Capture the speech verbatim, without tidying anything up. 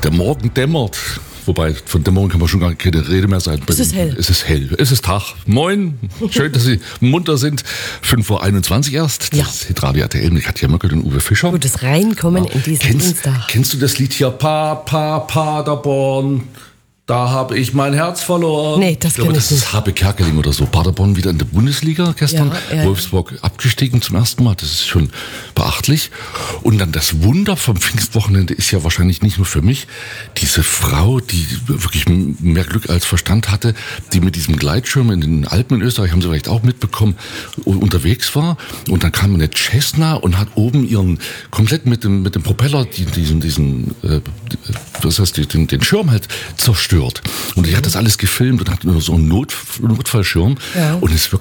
Der Morgen dämmert. Wobei, von Dämmerung kann man schon gar keine Rede mehr sein. Es ist hell. Es ist hell. Es ist Tag. Moin. Schön, dass Sie munter sind. fünf Uhr einundzwanzig erst. Ja. Das Hitradio R T L mit Katja Möckel und Uwe Fischer. Gutes Reinkommen in diesen Kennst, Dienstag. kennst du das Lied hier? Pa, pa, Paderborn. Da habe ich mein Herz verloren. Nee, das ich glaube, kenn ich das ist nicht. Habe Kerkeling oder so. Paderborn wieder in der Bundesliga gestern. Ja, ja, Wolfsburg abgestiegen zum ersten Mal. Das ist schon beachtlich. Und dann das Wunder vom Pfingstwochenende ist ja wahrscheinlich nicht nur für mich. Diese Frau, die wirklich mehr Glück als Verstand hatte, die mit diesem Gleitschirm in den Alpen in Österreich, haben Sie vielleicht auch mitbekommen, unterwegs war. Und dann kam eine Cessna und hat oben ihren, komplett mit dem, mit dem Propeller, diesen, diesen, äh, was heißt, den, den Schirm halt zerstört. Und ich hatte das alles gefilmt und hatte nur so einen Not, Notfallschirm. Ja. Und es